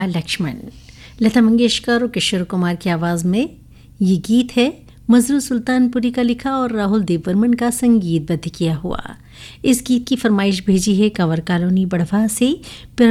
लक्ष्मण। लता मंगेशकर और किशोर कुमार की आवाज़ में ये गीत है। मजरू सुल्तानपुरी का लिखा और राहुल देवबर्मन का संगीतबद्ध किया हुआ। इस गीत की फरमाइश भेजी है कंवर कॉलोनी बड़वा से।